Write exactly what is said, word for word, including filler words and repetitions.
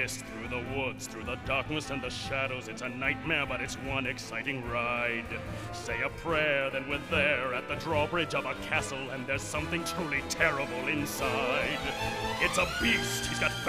twist through the woods, through the darkness and the shadows. It's a nightmare, but it's one exciting ride. Say a prayer, then we're there at the drawbridge of a castle, and there's something truly terrible inside. It's a beast. He's got